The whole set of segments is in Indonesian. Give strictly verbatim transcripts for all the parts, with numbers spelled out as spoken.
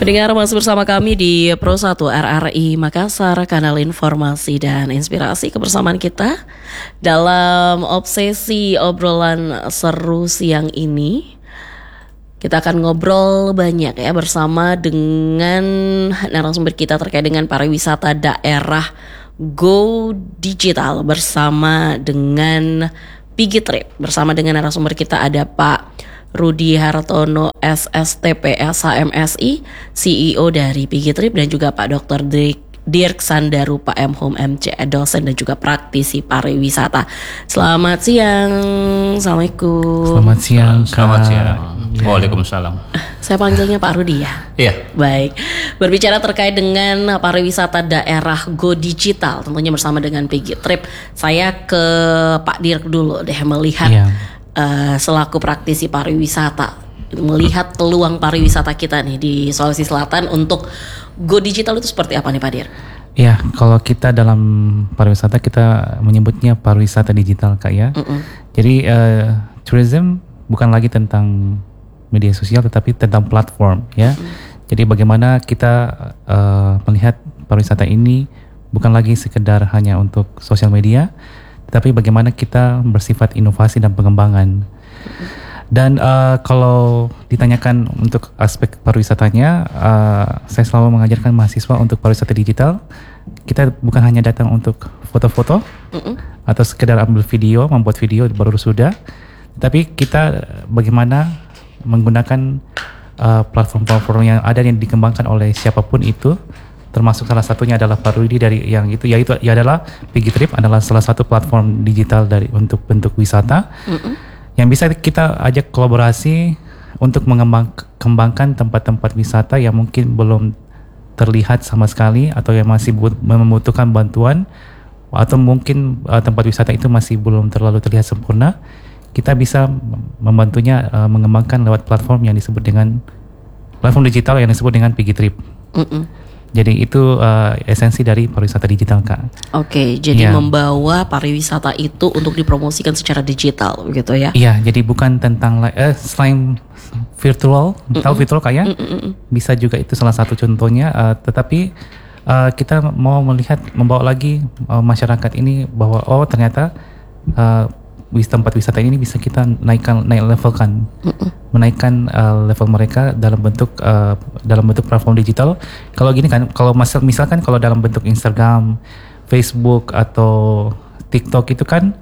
Pendengar masih bersama kami di Pro satu R R I Makassar, kanal informasi dan inspirasi. Kebersamaan kita dalam obsesi obrolan seru siang ini. Kita akan ngobrol banyak ya bersama dengan narasumber kita terkait dengan pariwisata daerah Go Digital bersama dengan Pigi Trip. Bersama dengan narasumber kita ada Pak Rudi Hartono S S T P S H M S I, C E O dari Pigi Trip, dan juga Pak Doktor Dirk Sandarupa M Hum M C, dosen dan juga praktisi pariwisata. Selamat siang. Assalamualaikum. Selamat siang. Selamat siang. Waalaikumsalam. Saya panggilnya Pak Rudi ya? Iya. Baik. Berbicara terkait dengan pariwisata daerah Go Digital, tentunya bersama dengan Pigi Trip. Saya ke Pak Dirk dulu deh, melihat iya. uh, selaku praktisi pariwisata, melihat peluang pariwisata kita nih di Sulawesi Selatan untuk Go Digital itu seperti apa nih Pak Dirk? Ya, kalau kita dalam pariwisata kita menyebutnya pariwisata digital Kak ya. Mm-mm. Jadi uh, tourism bukan lagi tentang media sosial tetapi tentang platform ya. Mm. Jadi bagaimana kita uh, melihat pariwisata ini bukan lagi sekedar hanya untuk sosial media, tetapi bagaimana kita bersifat inovasi dan pengembangan. Mm. Dan uh, kalau ditanyakan untuk aspek pariwisatanya, uh, saya selalu mengajarkan mahasiswa untuk pariwisata digital. Kita bukan hanya datang untuk foto-foto mm-mm. atau sekedar ambil video, membuat video baru sudah, tapi kita bagaimana menggunakan uh, platform-platform yang ada yang dikembangkan oleh siapapun itu, termasuk salah satunya adalah Pak Rudi dari yang itu, yaitu ya adalah Pigi Trip adalah salah satu platform digital dari untuk bentuk wisata mm-mm. yang bisa kita ajak kolaborasi untuk mengembangkan tempat-tempat wisata yang mungkin belum terlihat sama sekali atau yang masih membutuhkan bantuan, atau mungkin uh, tempat wisata itu masih belum terlalu terlihat sempurna. Kita bisa membantunya uh, mengembangkan lewat platform yang disebut dengan platform digital yang disebut dengan Pigi Trip. Mm-mm. Jadi itu uh, esensi dari pariwisata digital Kak. Oke, jadi ya. Membawa pariwisata itu untuk dipromosikan secara digital begitu ya? Iya, jadi bukan tentang uh, selain virtual, Mm-mm. tahu virtual Kak ya? Mm-mm. Bisa juga itu salah satu contohnya, uh, tetapi uh, kita mau melihat membawa lagi uh, masyarakat ini bahwa oh ternyata uh, tempat wisata ini bisa kita naikkan naik levelkan, Mm-mm. menaikkan uh, level mereka dalam bentuk uh, dalam bentuk platform digital. Kalau gini kan, kalau misal, misalkan kalau dalam bentuk Instagram, Facebook atau TikTok itu kan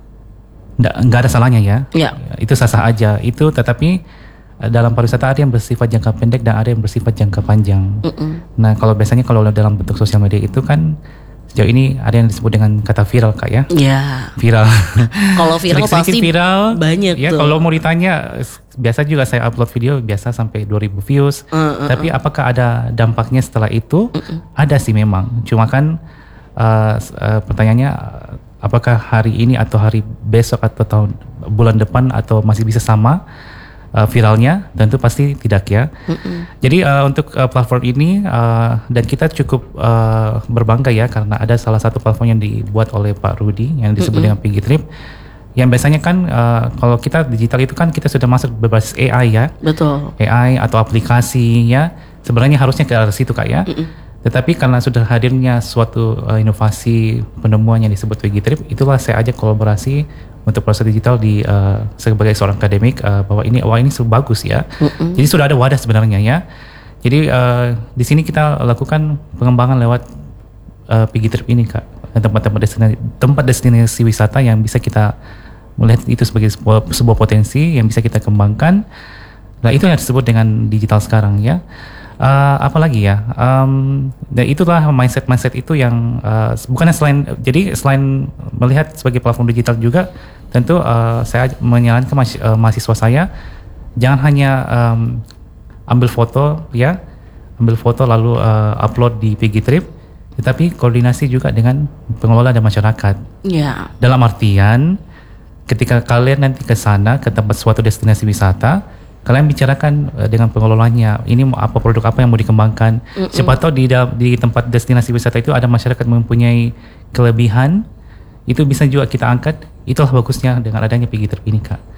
nggak ada salahnya ya, yeah. itu sah-sah aja. Itu tetapi uh, dalam pariwisata ada yang bersifat jangka pendek dan ada yang bersifat jangka panjang. Mm-mm. Nah kalau biasanya kalau dalam bentuk sosial media itu kan sejauh ini ada yang disebut dengan kata viral Kak ya. Iya. Viral. Kalau viral pasti viral, banyak ya, tuh. Kalau mau ditanya, biasa juga saya upload video biasa sampai dua ribu views. Uh, uh, Tapi uh. apakah ada dampaknya setelah itu? Uh, uh. Ada sih memang. Cuma kan uh, uh, pertanyaannya, apakah hari ini atau hari besok atau tahun bulan depan atau masih bisa sama Uh, viralnya? Tentu pasti tidak ya. Mm-mm. Jadi uh, untuk uh, platform ini uh, dan kita cukup uh, berbangga ya karena ada salah satu platform yang dibuat oleh Pak Rudi yang disebut Mm-mm. dengan Pigi Trip. Yang biasanya kan uh, kalau kita digital itu kan kita sudah masuk berbasis A I ya. Betul. A I atau aplikasi ya. Sebenarnya harusnya ke arah situ Kak ya. Mm-mm. Tetapi karena sudah hadirnya suatu uh, inovasi penemuan yang disebut Pigi Trip, itulah saya ajak kolaborasi untuk proses digital di uh, sebagai seorang akademik uh, bahwa ini wah ini bagus ya. Mm-mm. Jadi sudah ada wadah sebenarnya ya. Jadi uh, di sini kita lakukan pengembangan lewat uh, Pigi Trip ini Kak. Tempat-tempat destinasi, tempat destinasi wisata yang bisa kita melihat itu sebagai sebuah, sebuah potensi yang bisa kita kembangkan. Nah itu yang disebut dengan digital sekarang ya. Uh, apalagi ya, um, dan itulah mindset-mindset itu yang uh, bukannya selain jadi selain melihat sebagai platform digital juga tentu uh, saya menyarankan mas, uh, mahasiswa saya jangan hanya um, ambil foto ya, ambil foto lalu uh, upload di Pigi Trip, tetapi koordinasi juga dengan pengelola dan masyarakat. Yeah. Dalam artian ketika kalian nanti ke sana ke tempat suatu destinasi wisata, kalian bicarakan uh, dengan pengelolanya, ini apa produk apa yang mau dikembangkan. Mm-mm. Siapa tahu di di tempat destinasi wisata itu ada masyarakat mempunyai kelebihan, itu bisa juga kita angkat. Itulah bagusnya dengan adanya Pigi Trip ini Kak.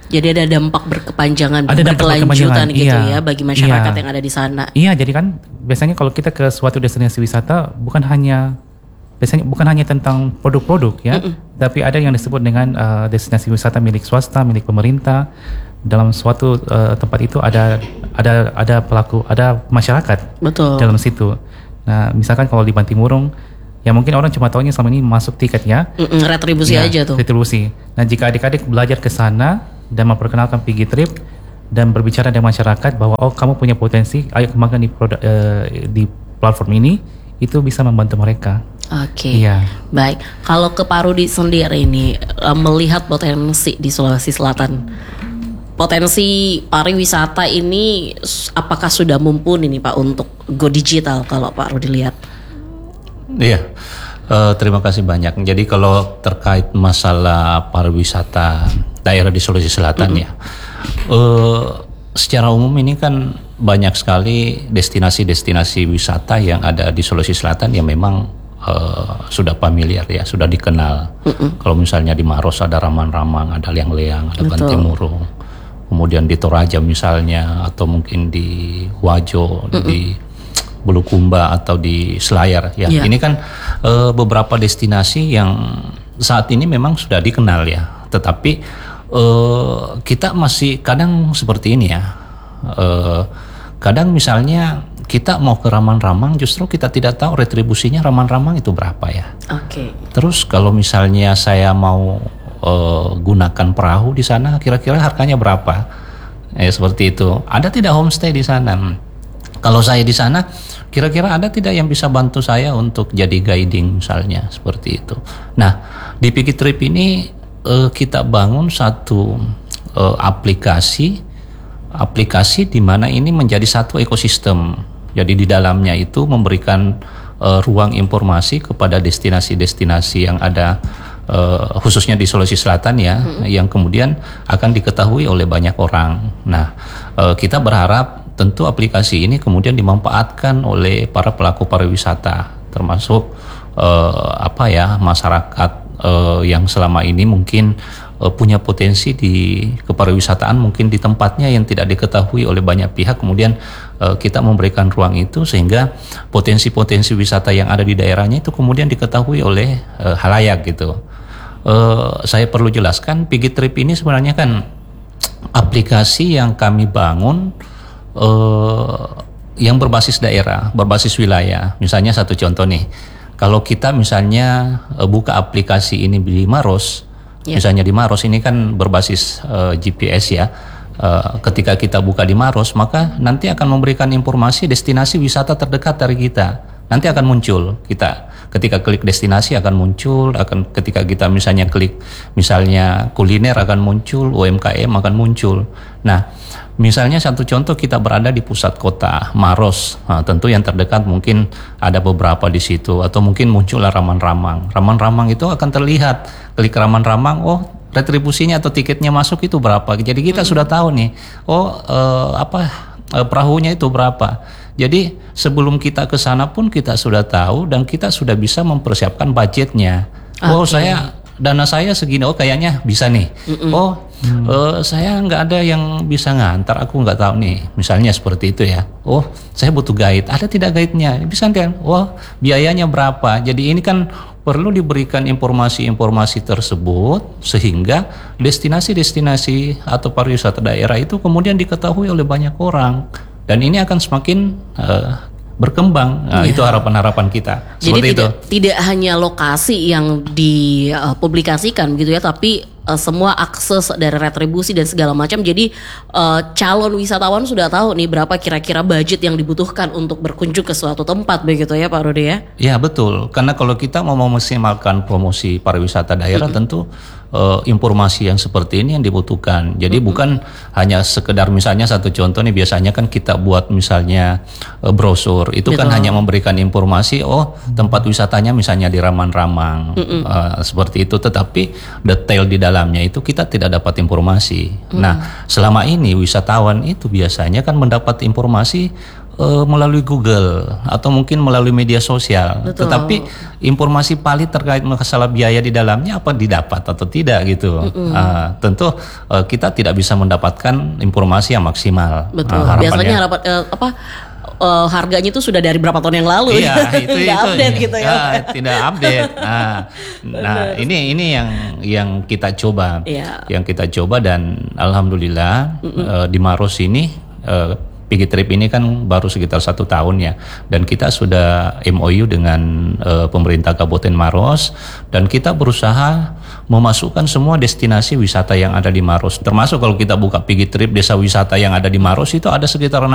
Jadi ada dampak berkepanjangan, Ada dampak berkelanjutan berkepanjangan, gitu iya. ya bagi masyarakat Iya. yang ada di sana. Iya, jadi kan biasanya kalau kita ke suatu destinasi wisata bukan hanya biasanya bukan hanya tentang produk-produk ya, Mm-mm. tapi ada yang disebut dengan uh, destinasi wisata milik swasta, milik pemerintah. Dalam suatu uh, tempat itu ada ada ada pelaku, ada masyarakat Betul. dalam situ. Nah, misalkan kalau di Bantimurung, ya mungkin orang cuma tahunya selama ini masuk tiketnya, Mm-mm, retribusi ya, aja tuh. retribusi. Nah, jika adik-adik belajar ke sana dan memperkenalkan Piggy Trip dan berbicara dengan masyarakat bahwa oh kamu punya potensi, ayo kembangkan di produk uh, di platform ini, itu bisa membantu mereka. Oke, Iya. baik. Kalau ke Pak Rudi sendiri ini uh, melihat potensi di Sulawesi Selatan, potensi pariwisata ini s- apakah sudah mumpuni nih Pak untuk go digital kalau Pak Rudi lihat? Iya, eh, terima kasih banyak. Jadi kalau terkait masalah pariwisata daerah di Sulawesi Selatan ya, eh, secara umum ini kan banyak sekali destinasi-destinasi wisata yang ada di Sulawesi Selatan yang memang eh, sudah familiar ya, sudah dikenal. Kalau misalnya di Maros ada Ramang-Ramang, ada Leang-Leang, ada Betul. Bantimurung. Kemudian di Toraja misalnya, atau mungkin di Wajo, di Bulukumba atau di Selayar ya. Iya. Ini kan eh, beberapa destinasi yang saat ini memang sudah dikenal ya. Tetapi eh, kita masih kadang seperti ini ya. Eh, kadang misalnya kita mau ke Ramang-Ramang, justru kita tidak tahu retribusinya Ramang-Ramang itu berapa ya. Oke. Terus kalau misalnya saya mau eh, gunakan perahu di sana, kira-kira harganya berapa? Ya seperti itu. Ada tidak homestay di sana? Kalau saya di sana, kira-kira ada tidak yang bisa bantu saya untuk jadi guiding misalnya, seperti itu. Nah, di Piggy Trip ini eh, kita bangun satu eh, aplikasi, aplikasi di mana ini menjadi satu ekosistem. Jadi di dalamnya itu memberikan eh, ruang informasi kepada destinasi-destinasi yang ada eh, khususnya di Sulawesi Selatan ya, hmm. yang kemudian akan diketahui oleh banyak orang. Nah, eh, kita berharap tentu aplikasi ini kemudian dimanfaatkan oleh para pelaku pariwisata, termasuk eh, apa ya masyarakat eh, yang selama ini mungkin eh, punya potensi di kepariwisataan, mungkin di tempatnya yang tidak diketahui oleh banyak pihak. Kemudian eh, kita memberikan ruang itu sehingga potensi-potensi wisata yang ada di daerahnya itu kemudian diketahui oleh eh, halayak gitu. Eh, saya perlu jelaskan, Piggy Trip ini sebenarnya kan aplikasi yang kami bangun Uh, yang berbasis daerah, berbasis wilayah. Misalnya satu contoh nih, kalau kita misalnya uh, buka aplikasi ini di Maros, yeah. misalnya di Maros ini kan berbasis uh, G P S ya. Uh, ketika kita buka di Maros, maka nanti akan memberikan informasi destinasi wisata terdekat dari kita. Nanti akan muncul kita. Ketika klik destinasi akan muncul, akan ketika kita misalnya klik misalnya kuliner akan muncul, U M K M akan muncul. Nah, misalnya satu contoh kita berada di pusat kota Maros, nah, tentu yang terdekat mungkin ada beberapa di situ, atau mungkin muncullah Ramang-Ramang. Ramang-Ramang itu akan terlihat, klik Ramang-Ramang, oh retribusinya atau tiketnya masuk itu berapa. Jadi kita hmm. sudah tahu nih, oh eh, apa eh, perahunya itu berapa. Jadi sebelum kita ke sana pun kita sudah tahu dan kita sudah bisa mempersiapkan budgetnya. Okay. Oh saya dana saya segini, oh kayaknya bisa nih. Mm-mm. Oh hmm. uh, saya nggak ada yang bisa ngantar, aku nggak tahu nih. Misalnya seperti itu ya. Oh saya butuh guide, ada tidak guide-nya? Bisa kan? Oh biayanya berapa? Jadi ini kan perlu diberikan informasi-informasi tersebut sehingga destinasi-destinasi atau pariwisata daerah itu kemudian diketahui oleh banyak orang. Dan ini akan semakin uh, berkembang. Nah, iya. Itu harapan-harapan kita. Jadi seperti tidak, itu. tidak hanya lokasi yang dipublikasikan gitu ya, tapi uh, semua akses dari retribusi dan segala macam. Jadi uh, calon wisatawan sudah tahu nih berapa kira-kira budget yang dibutuhkan untuk berkunjung ke suatu tempat begitu ya Pak Rudi ya? Ya betul. Karena kalau kita mau memaksimalkan promosi pariwisata daerah, mm-hmm. tentu uh, informasi yang seperti ini yang dibutuhkan. Jadi mm-hmm. bukan hanya sekedar misalnya satu contoh nih, biasanya kan kita buat misalnya uh, brosur itu betul. Kan hanya memberikan informasi, oh tempat wisatanya misalnya di Ramang-Ramang, mm-hmm. uh, seperti itu. Tetapi detail di dalamnya itu kita tidak dapat informasi. Mm-hmm. Nah selama ini wisatawan itu biasanya kan mendapat informasi uh, melalui Google atau mungkin melalui media sosial. Betul. Tetapi informasi valid terkait masalah biaya di dalamnya apa didapat atau tidak gitu. Uh, tentu uh, kita tidak bisa mendapatkan informasi yang maksimal. Betul. Uh, Biasanya harapan uh, apa uh, harganya itu sudah dari berapa tahun yang lalu. Iya, itu Nggak itu update gitu ya. ya, tidak update. Nah, nah ini ini yang yang kita coba, Iya. yang kita coba dan alhamdulillah uh, di Maros ini uh, Pigi Trip ini kan baru sekitar satu tahun ya, dan kita sudah M O U dengan uh, pemerintah Kabupaten Maros dan kita berusaha memasukkan semua destinasi wisata yang ada di Maros. Termasuk kalau kita buka Pigi Trip desa wisata yang ada di Maros itu ada sekitar